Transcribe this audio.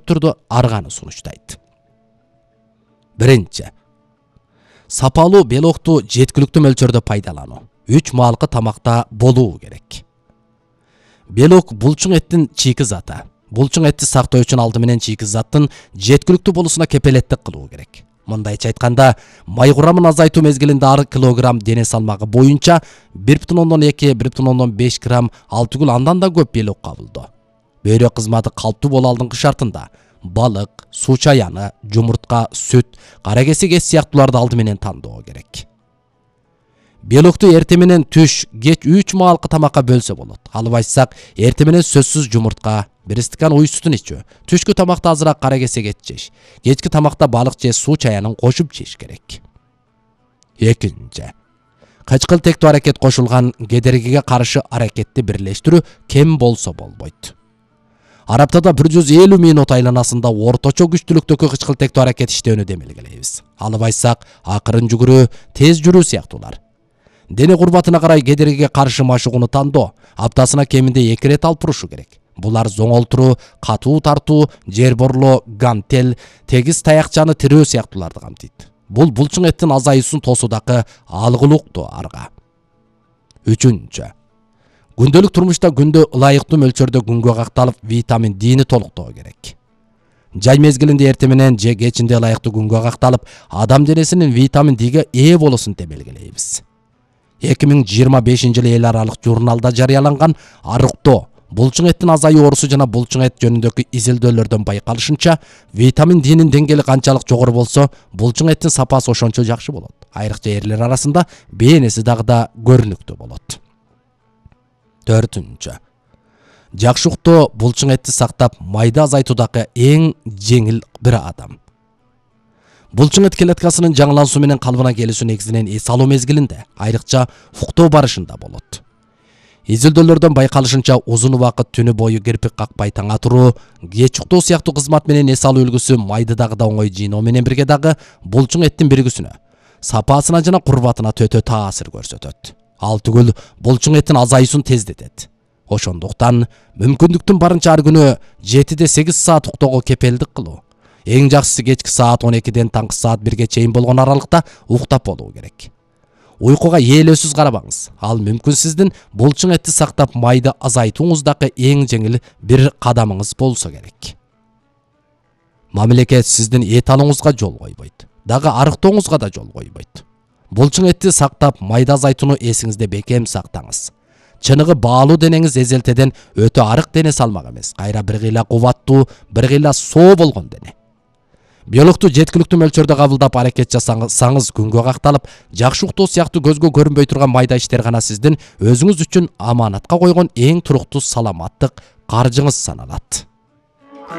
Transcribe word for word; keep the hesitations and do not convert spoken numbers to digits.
түрдө арганы сунуштайт. Биринчи. Сапалуу белокту жеткиликтүү мөлчөрдө пайдалануу. үч маалкы тамакта болуу керек. Белок булчуң эттин чийки заты. Булчуң этти сактоо үчүн алды менен чийки заттын жеткиликтүү болуусуна кепелеттик кылуу керек. Мындайча айтканда, май курамын азайтуу мезгилинде ар килограмм дене салмагы боюнча бир бүтүн ондон эки — бир бүтүн ондон беш грамм ал түгүл андан да көп белок кабылдоо. Бөйрөк кызматы калптуу болуу алдыңкы шартында балык, суу чаяны, жумуртка, сүт, кара кесек эс сыяктууларды алды менен тандоо керек. Белокту эртең менен түш, кеч үч маалкы тамакка бөлсө болот. Алып айтсак, эртең менен сөзсүз жумуртка, бир стакан уй сүтүн ичүү, түшкү тамакта азыраак кара кесек эт жеш, кечки тамакта балык же суу чаянын кошуп жеш керек. Экинчи. Кычкыл тектүү аракет кошулган кедергиге каршы аракетти бирлештирүү кем болсо болбойт. Араптада бир жүз элүү минут айланасында орточо күчтүүлүктөгү кычкыл тектүү аракет иштөөнү демелгелейбиз. Алып айтсак, акырын жүгүрүү, тез жүрүү сыяктуулар. Дене курбатына карай кедергиге каршы машыгууну тандоо, аптасына кеминде эки рет алып турушу керек. Булар зоңолтуруу, катуу тартуу, жер борлоо, гантел, тегиз таякчаны тирөө сыяктууларды камтыйт. Бул булчуң эттин азайуусун тосуудагы алгылыктуу арга. Үчүнчү. Күндөлүк турмушта күндө ылайыктуу мөлчөрдө күнгө какталып, витамин Д'ни толуктоо керек. Жай мезгилинде эртең менен же кечинде ылайыктуу күнгө какталып, адам денесинин витамин Д'ге ээ болуусун демелгелейбиз. эки миң жыйырма бешинчи жылы эл аралык журналда жарыяланган арыктоо, булчуң эттин азайуу оорусу жана булчуң эт жөнүндөгү изилдөөлөрдөн байкалышынча, витамин Д'нин деңгээли канчалык жогору болсо, булчуң эттин сапасы ошончо жакшы болот. Айрыкча эрлер арасында бээренеси дагы да көрүнүктүү болот. Төртүнчү. Жакшы уктоо булчуң этти сактап, майды азайтуудагы эң жеңил бир адам. Булчуң эт клеткасынын жаңылансуу менен калыбына келүүсү негизинен эс алуу мезгилинде, айрыкча уктоо барышында болот. Изилдөөлөрдөн байкалышынча, узун убакыт түнү бою кирпик какпай таңа туруу, кеч уктоо сыяктуу кызмат менен эс алуу үлгүсү майды дагы да оңой жыйноо менен бирге дагы булчуң эттин биригүүсүнө, сапасына жана курбатына төтө таасир көрсөтөт. Ал түгүл булчуң эттин азайуусун тездетет. Ошондуктан мүмкүндүктүн барынча ар күнү жетиде сегиз саат уктоого кепелдик кылуу. Эң жакшысы кечки саат он экиден таңкы саат бирге чейин болгон аралыкта уктап болуу керек. Уйкуга ээлөөсүз карабаңыз. Ал мүмкүн сиздин булчуң этти сактап майды азайтууңуздагы эң жеңил бир кадамыңыз болсо керек. Мамлекет сиздин эт алууңузга жол койбойт. Дагы арыктооңузга да жол койбойт. Булчуң этти сактап майды азайтууну эсиңизде бекем сактаңыз. Чыныгы баалуу денеңиз эзелтеден өтө арык дене салмак эмес, кайра бир кыйла кубаттуу, бир кыйла соо болгон дене. Белокту жеткиликтүү мөлчөрдө кабылдап аракет жасаңыз, күнгө какталып, жакшы уктоо сыяктуу көзгө көрүнбөй турган майда иштер гана сиздин өзүңүз үчүн аманатка койгон эң туруктуу саламаттык каржыңыз саналат.